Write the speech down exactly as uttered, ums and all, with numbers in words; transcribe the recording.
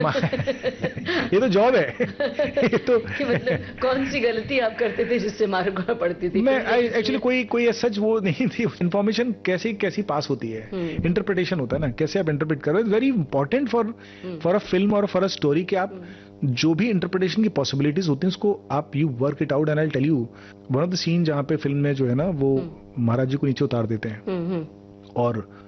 ये तो जॉब है। ये तो कि मतलब कौन सी गलती आप करते थे जिससे मार पड़ती थी? मैं एक्चुअली कोई कोई सच वो नहीं थी। इन्फॉर्मेशन कैसी कैसी पास होती है, इंटरप्रिटेशन होता है ना, कैसे आप इंटरप्रेट करो। It's very important for for a film और फॉर अ स्टोरी कि आप जो भी इंटरप्रिटेशन की पॉसिबिलिटीज होती हैं उसको आप you work it out. And I tell you one of the scene जहाँ पे फिल्म में जो है ना वो महाराज जी को नीचे उतार देते हैं और